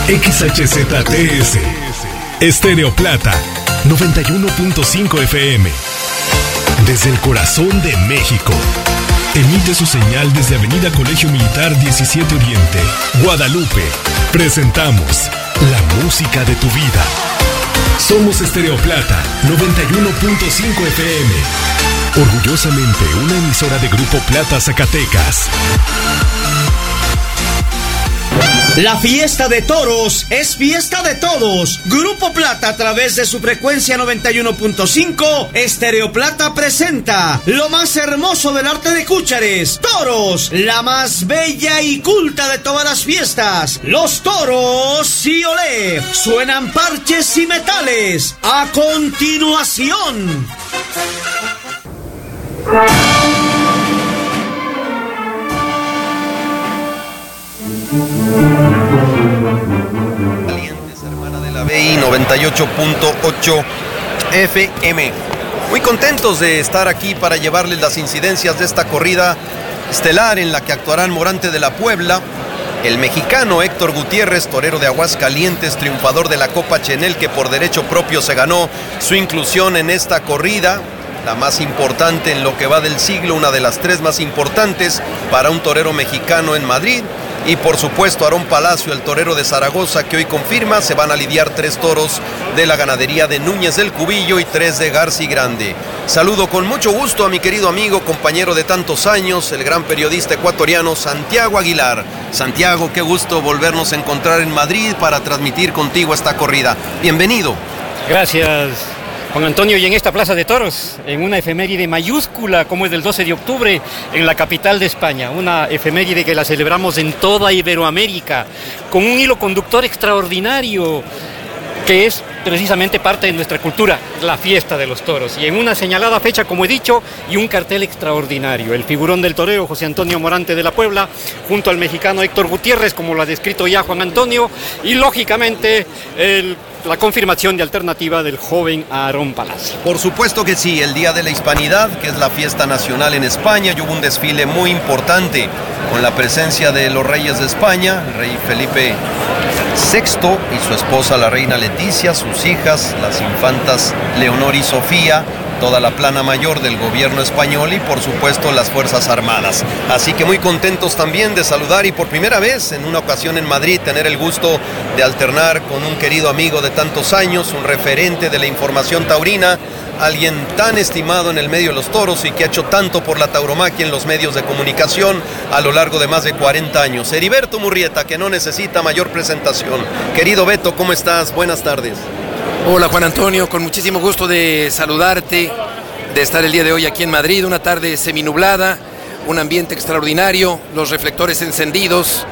XHZTS, Estéreo Plata, 91.5 FM. Desde el corazón de México. Emite su señal desde Avenida Colegio Militar 17 Oriente, Guadalupe. Presentamos la música de tu vida. Somos Estéreo Plata, 91.5 FM. Orgullosamente una emisora de Grupo Plata Zacatecas. La fiesta de toros es fiesta de todos. Grupo Plata, a través de su frecuencia 91.5, Estéreo Plata presenta lo más hermoso del arte de cúchares. Toros, la más bella y culta de todas las fiestas. Los toros sí olé. Suenan parches y metales. A continuación. Valientes, hermana de la BI 98.8 FM. Muy contentos de estar aquí para llevarles las incidencias de esta corrida estelar en la que actuarán Morante de la Puebla, el mexicano Héctor Gutiérrez, torero de Aguascalientes, triunfador de la Copa Chenel, que por derecho propio se ganó su inclusión en esta corrida, la más importante en lo que va del siglo, una de las tres más importantes para un torero mexicano en Madrid. Y por supuesto Aarón Palacio, el torero de Zaragoza, que hoy confirma. Se van a lidiar 3 toros de la ganadería de Núñez del Cubillo y 3 de Garci Grande. Saludo con mucho gusto a mi querido amigo, compañero de tantos años, el gran periodista ecuatoriano Santiago Aguilar. Santiago, qué gusto volvernos a encontrar en Madrid para transmitir contigo esta corrida. Bienvenido. Gracias, Juan Antonio, y en esta Plaza de Toros, en una efeméride mayúscula como es del 12 de octubre en la capital de España, una efeméride que la celebramos en toda Iberoamérica, con un hilo conductor extraordinario que es precisamente parte de nuestra cultura, la fiesta de los toros, y en una señalada fecha, como he dicho, y un cartel extraordinario, el figurón del toreo José Antonio Morante de la Puebla, junto al mexicano Héctor Gutiérrez, como lo ha descrito ya Juan Antonio, y lógicamente la confirmación de alternativa del joven Aarón Palacio. Por supuesto que sí, el Día de la Hispanidad, que es la fiesta nacional en España, y hubo un desfile muy importante con la presencia de los reyes de España, el rey Felipe VI y su esposa la reina Leticia, sus hijas, las infantas Leonor y Sofía, toda la plana mayor del gobierno español y por supuesto las Fuerzas Armadas. Así que muy contentos también de saludar y por primera vez en una ocasión en Madrid tener el gusto de alternar con un querido amigo de tantos años, un referente de la información taurina, alguien tan estimado en el medio de los toros y que ha hecho tanto por la tauromaquia en los medios de comunicación a lo largo de más de 40 años. Heriberto Murrieta, que no necesita mayor presentación. Querido Beto, ¿cómo estás? Buenas tardes. Hola Juan Antonio, con muchísimo gusto de saludarte, de estar el día de hoy aquí en Madrid, una tarde seminublada, un ambiente extraordinario, los reflectores encendidos,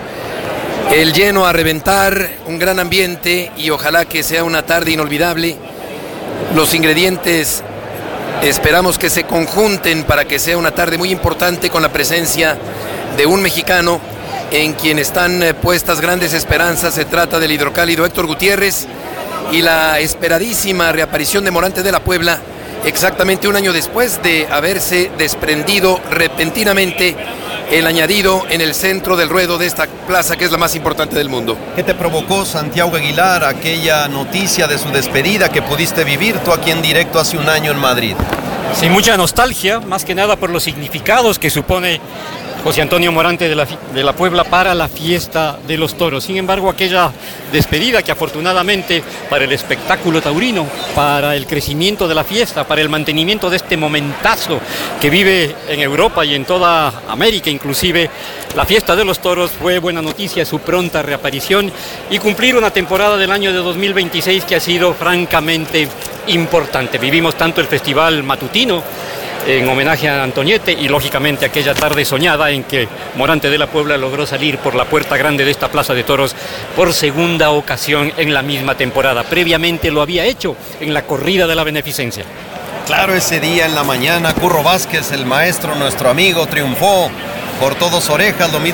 el lleno a reventar, un gran ambiente y ojalá que sea una tarde inolvidable. Los ingredientes esperamos que se conjunten para que sea una tarde muy importante con la presencia de un mexicano en quien están puestas grandes esperanzas. Se trata del hidrocálido Héctor Gutiérrez y la esperadísima reaparición de Morante de la Puebla, exactamente un año después de haberse desprendido repentinamente el añadido en el centro del ruedo de esta plaza, que es la más importante del mundo. ¿Qué te provocó, Santiago Aguilar, aquella noticia de su despedida que pudiste vivir tú aquí en directo hace un año en Madrid? Sin mucha nostalgia, más que nada por los significados que supone José Antonio Morante de la Puebla para la fiesta de los toros. Sin embargo, aquella despedida que afortunadamente para el espectáculo taurino, para el crecimiento de la fiesta, para el mantenimiento de este momentazo que vive en Europa y en toda América inclusive, la fiesta de los toros, fue buena noticia su pronta reaparición y cumplir una temporada del año de 2026 que ha sido francamente importante. Vivimos tanto el festival matutino en homenaje a Antoniete y lógicamente aquella tarde soñada en que Morante de la Puebla logró salir por la puerta grande de esta Plaza de Toros por segunda ocasión en la misma temporada. Previamente lo había hecho en la corrida de la beneficencia. Claro, ese día en la mañana Curro Vázquez, el maestro, nuestro amigo, triunfó, cortó 2 orejas, lo mismo